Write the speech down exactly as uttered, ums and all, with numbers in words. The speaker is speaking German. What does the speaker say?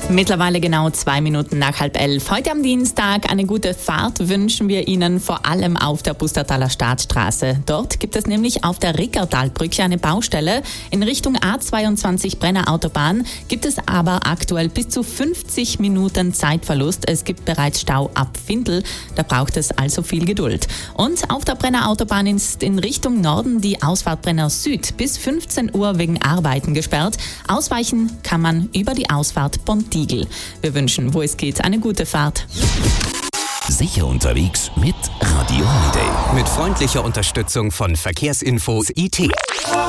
Mittlerweile genau zwei Minuten nach halb elf. Heute am Dienstag eine gute Fahrt wünschen wir Ihnen, vor allem auf der Pustertaler Staatsstraße. Dort gibt es nämlich auf der Rickertalbrücke eine Baustelle. In Richtung A zweiundzwanzig Brenner Autobahn gibt es aber aktuell bis zu fünfzig Minuten Zeitverlust. Es gibt bereits Stau ab Findel. Da braucht es also viel Geduld. Und auf der Brenner Autobahn ist in Richtung Norden die Ausfahrt Brenner Süd bis fünfzehn Uhr wegen Arbeiten gesperrt. Ausweichen kann man über die Ausfahrt Pontigel. Wir wünschen, wo es geht, eine gute Fahrt. Sicher unterwegs mit Radio Holiday. Mit freundlicher Unterstützung von Verkehrsinfo I T.